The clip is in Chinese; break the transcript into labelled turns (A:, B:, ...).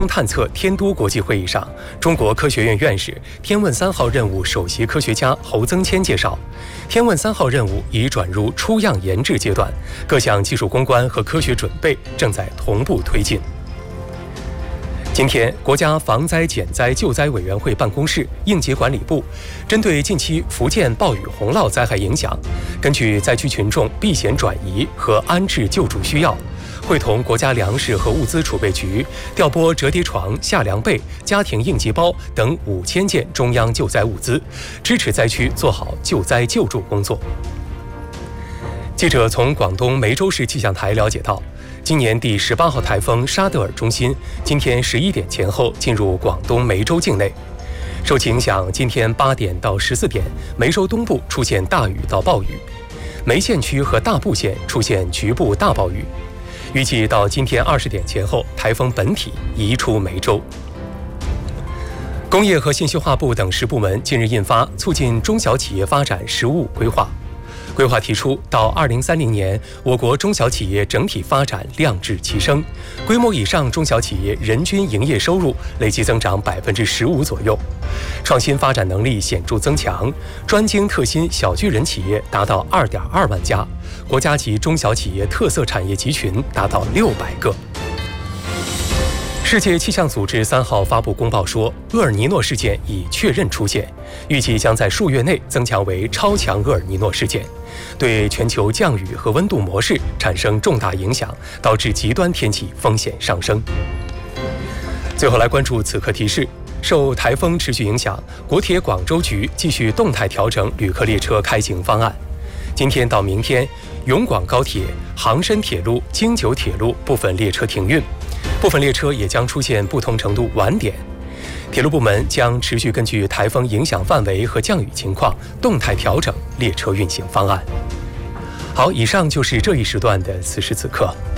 A: 探测天都国际会议上，中国科学院院士、天问3号任务首席科学家侯增谦介绍，天问3号任务已转入出样研制阶段，各项技术攻关和科学准备正在同步推进。今天，国家防灾减灾救灾委员会办公室、应急管理部针对近期福建暴雨洪涝灾害影响，根据灾区群众避险转移和安置救助需要，会同国家粮食和物资储备局调拨折叠床、夏凉被、家庭应急包等5000件中央救灾物资，支持灾区做好救灾救助工作。记者从广东梅州市气象台了解到，今年第18号台风沙德尔中心今天11点前后进入广东梅州境内。受其影响，今天8点到14点，梅州东部出现大雨到暴雨，梅县区和大埔县出现局部大暴雨。预计到今天20点前后，台风本体移出梅州。工业和信息化部等10部门近日印发《促进中小企业发展实务规划》。规划提出，到2030年，我国中小企业整体发展量质齐升，规模以上中小企业人均营业收入累计增长15%左右，创新发展能力显著增强，专精特新小巨人企业达到2.2万家，国家级中小企业特色产业集群达到600个。世界气象组织3号发布公报说，厄尔尼诺事件已确认出现，预计将在数月内增强为超强厄尔尼诺事件，对全球降雨和温度模式产生重大影响，导致极端天气风险上升。最后来关注此刻提示，受台风持续影响，国铁广州局继续动态调整旅客列车开行方案。今天到明天，永广高铁、杭深铁路、京九铁路部分列车停运，部分列车也将出现不同程度晚点。铁路部门将持续根据台风影响范围和降雨情况，动态调整列车运行方案。好，以上就是这一时段的此时此刻。